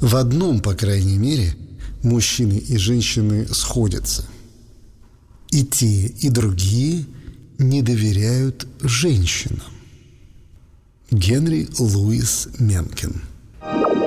В одном, по крайней мере, мужчины и женщины сходятся. И те, и другие не доверяют женщинам. Генри Луис Менкен.